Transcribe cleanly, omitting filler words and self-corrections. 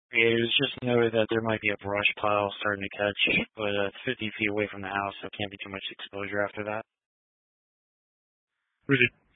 It was just noted that there might be a brush pile starting to catch, but it's 50 feet away from the house, so it can't be too much exposure after that. Really?